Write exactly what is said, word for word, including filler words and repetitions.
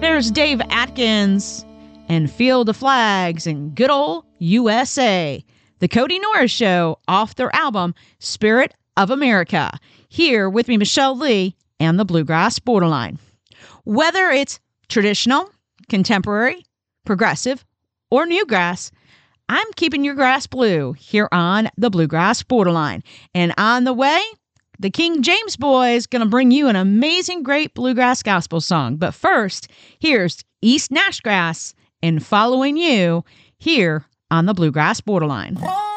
There's Dave Atkins and Field of Flags and good old U S A. The Cody Norris Show off their album Spirit of America. Here with me, Michelle Lee and the Bluegrass Borderline. Whether it's traditional, contemporary, progressive, or newgrass, I'm keeping your grass blue here on the Bluegrass Borderline. And on the way, the King James Boys going to bring you an amazing, great bluegrass gospel song. But first, here's East Nashgrass and Following You here on the Bluegrass Borderline. Oh!